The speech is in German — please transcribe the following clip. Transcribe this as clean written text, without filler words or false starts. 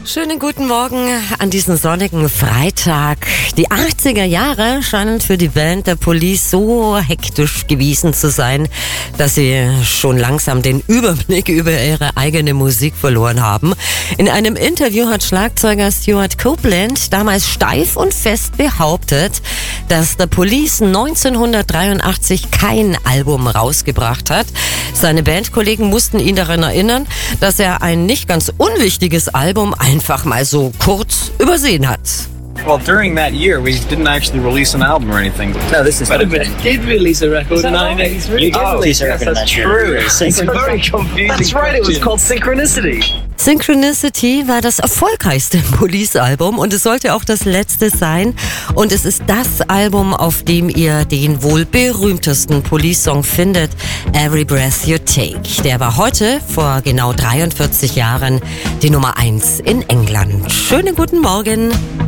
Schönen guten Morgen an diesem sonnigen Freitag. Die 80er Jahre scheinen für die Band der Police so hektisch gewesen zu sein, dass sie schon langsam den Überblick über ihre eigene Musik verloren haben. In einem Interview hat Schlagzeuger Stewart Copeland damals steif und fest behauptet, dass der Police 1983 kein Album rausgebracht hat. Seine Bandkollegen mussten ihn daran erinnern, dass er ein nicht ganz unwichtiges Album einfach mal so kurz übersehen hat. Well, during that year, we didn't actually release an album or anything. No, this is. But we did release a record in 1983. You did release a record in that year. It's very confusing. That's right. It was called Synchronicity. Synchronicity war das erfolgreichste Police-Album und es sollte auch das letzte sein. Und es ist das Album, auf dem ihr den wohl berühmtesten Police-Song findet, Every Breath You Take. Der war heute, vor genau 43 Jahren, die Nummer 1 in England. Schönen guten Morgen.